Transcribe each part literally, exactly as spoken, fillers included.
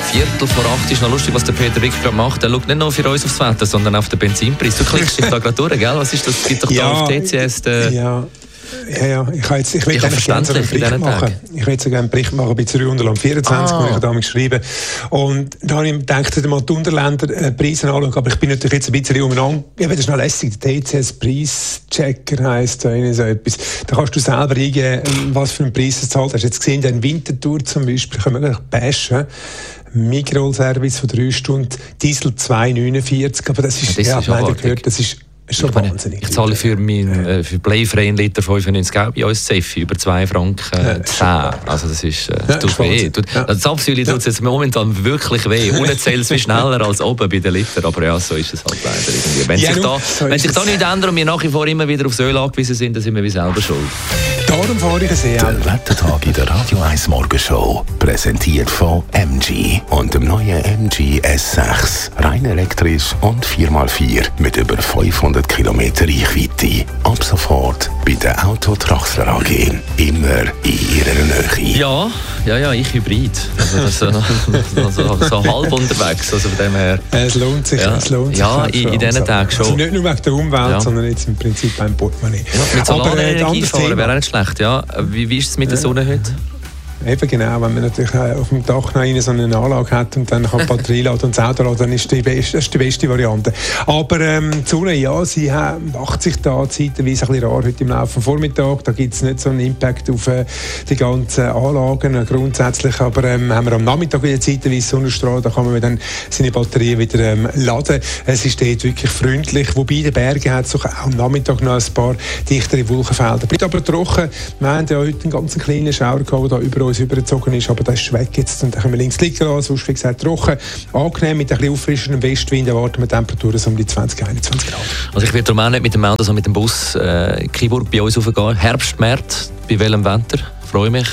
Viertel vor acht ist noch lustig, was der Peter Wick gerade macht. Er schaut nicht nur für uns aufs Wetter, sondern auf den Benzinpreis. Du klickst dich da gerade durch, gell? Was ist das? Es gibt doch ja, da auf T C S den... Ja. Ja, ja, ich, jetzt, ich will ich gerne so einen Bericht machen. Tag. Ich will so gerne einen Bericht machen bei Zürich Unterland vierundzwanzig, ah. wo ich damals geschrieben. Und da habe ich gedacht, mal die Unterländer äh, Preise anschauen, aber ich bin natürlich jetzt ein bisschen umeinander. Ja, das ist noch lässig. Der T C S-Preischecker heisst da so etwas. Da kannst du selber eingeben, was für einen Preis es zahlt. Hast du jetzt gesehen, in Winterthur zum Beispiel, können wir bashen. Mikrol-Service von drei Stunden, Diesel zwei neunundvierzig, aber das ist, ja, das ja, ist gehört, das ist schon ich, meine, wahnsinnig. Ich zahle für meinen äh, für Playfrei einen Liter fünfundneunzig Geld bei uns Zeffi über zwei Franken äh, zehn. Also das ist, äh, das ja, tut weh. Tut, ja. Also das Absäule tut es jetzt momentan wirklich weh. Unten zählt es schneller als oben bei den Litern, aber ja, so ist es halt leider irgendwie. Wenn ja, sich da, so wenn sich da nichts ändert und wir nach wie vor immer wieder aufs Öl angewiesen sind, dann sind wir wie selber schuld. Darum fahre ich es eh. Der Wettertag in der Radio eins Morgenshow, präsentiert von M G und dem neuen M G S sechs. Rein elektrisch und vier mal vier mit über fünfhundert Kilometer Reichweite. Ab sofort bei der Auto Traxler A G. Immer in ihrer Nähe. Ja, ja, ja, ich Hybrid. Also, das, also, so halb unterwegs. Also von dem her. Es lohnt sich. Ja, es lohnt sich ja in, in diesen Tagen schon. Also nicht nur wegen der Umwelt, ja. sondern jetzt im Prinzip beim Portemonnaie. Ja, mit Solarenergie äh, fahren wäre auch nicht schlecht. Ja. Wie, wie ist es mit der Sonne heute? Eben genau, wenn man natürlich auf dem Dach noch eine so eine Anlage hat und dann kann die Batterie laden und das Auto laden, dann ist die beste, das ist die beste Variante. Aber ähm, die Sonne, ja, sie macht sich da zeitweise ein bisschen rar heute im Laufe des Vormittags. Da gibt es nicht so einen Impact auf äh, die ganzen Anlagen äh, grundsätzlich. Aber ähm, haben wir am Nachmittag wieder zeitweise Sonnenstrahl, da kann man dann seine Batterien wieder ähm, laden. Es ist dort wirklich freundlich. Wobei in den Bergen hat es auch am Nachmittag noch ein paar dichtere Wolkenfelder. Bleibt aber trocken. Wir haben ja heute einen ganz kleinen Schauer gehabt, der über uns übergezogen ist, aber das ist weg jetzt und dann können wir links liegen lassen, sonst wie gesagt trocken, angenehm, mit ein bisschen auffrischendem Westwind erwarten wir Temperaturen so um die zwanzig, einundzwanzig Grad. Also ich werde darum auch nicht mit dem Auto, sondern mit dem Bus äh, Kiburg bei uns raufgehen. Herbst, März, bei welchem Wetter? Freue mich.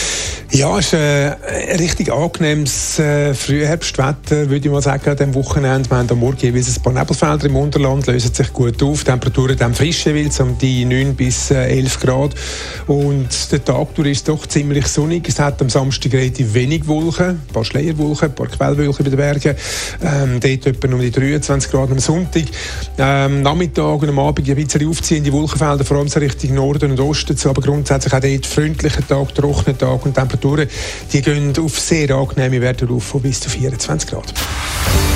Ja, es ist äh, ein richtig angenehmes äh, Frühherbstwetter, würde ich mal sagen, an diesem Wochenende. Wir haben am Morgen jeweils ein paar Nebelfelder im Unterland, lösen sich gut auf. Die Temperaturen dann frisch jeweils um die neun bis elf Grad. Und der Tag durch ist doch ziemlich sonnig. Es hat am Samstag relativ wenig Wolken, ein paar Schleierwolken, ein paar Quellwolken bei den Bergen. Ähm, dort etwa um die dreiundzwanzig Grad am Sonntag. Ähm, Nachmittag und am Abend ein bisschen aufziehen, die Wolkenfelder, vor allem so Richtung Norden und Osten. Aber grundsätzlich auch dort freundlicher Tag, trockener Tag und Temperaturen, die gehen auf sehr angenehme Werte auf von bis zu vierundzwanzig Grad.